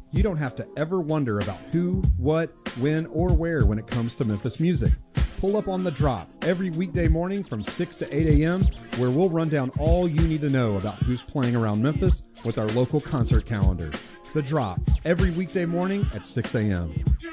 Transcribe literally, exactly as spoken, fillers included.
You don't have to ever wonder about who, what, when, or where when it comes to Memphis music. Pull up on The Drop every weekday morning from six to eight a.m. where we'll run down all you need to know about who's playing around Memphis with our local concert calendar. The Drop every weekday morning at six a.m.